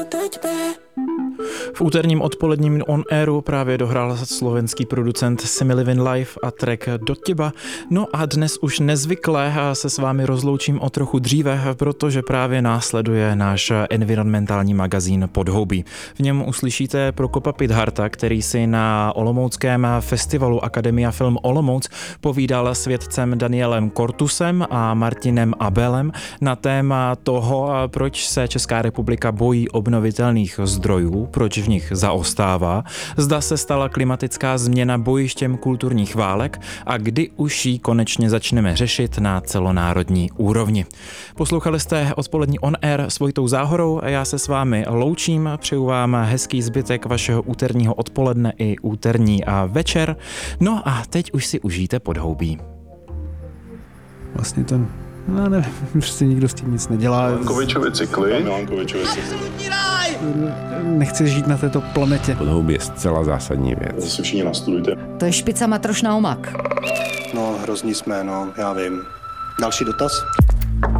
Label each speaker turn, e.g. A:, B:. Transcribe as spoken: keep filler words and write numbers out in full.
A: V úterním odpoledním On Airu právě dohrál slovenský producent Similivin Live a track Do těba. No a dnes už nezvykle se s vámi rozloučím o trochu dříve, protože právě následuje náš environmentální magazín Podhoubí. V něm uslyšíte Prokopa Pidharta, který si na olomouckém festivalu Akademia Film Olomouc povídal s vědcem Danielem Kortusem a Martinem Abelem na téma toho, proč se Česká republika bojí obnovitelných zdrojů, proč v nich zaostává, zda se stala klimatická změna bojištěm kulturních válek a kdy už ji konečně začneme řešit na celonárodní úrovni. Poslouchali jste odpolední On Air s Vojtou Záhorou a já se s vámi loučím, přeju vám hezký zbytek vašeho úterního odpoledne i úterní a večer. No a teď už si užijte Podhoubí.
B: Vlastně ten, no nevím, prostě nikdo s tím nic nedělá.
C: Milankovičovi cykly.
D: Milankovičovi cykly.
B: Nechci žít na této planetě.
D: Podhoubí je zcela zásadní věc.
C: Zase všichni nastudujte.
E: To je špica matroš na omak.
F: No, hrozní jsme, no, já vím. Další dotaz?